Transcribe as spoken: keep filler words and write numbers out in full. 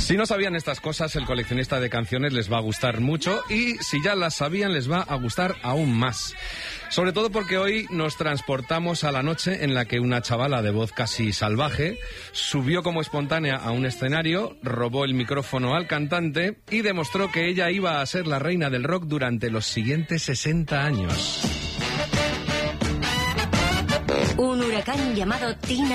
Si no sabían estas cosas, el coleccionista de canciones les va a gustar mucho y si ya las sabían les va a gustar aún más. Sobre todo porque hoy nos transportamos a la noche en la que una chavala de voz casi salvaje subió como espontánea a un escenario, robó el micrófono al cantante y demostró que ella iba a ser la reina del rock durante los siguientes sesenta años. Un huracán llamado Tina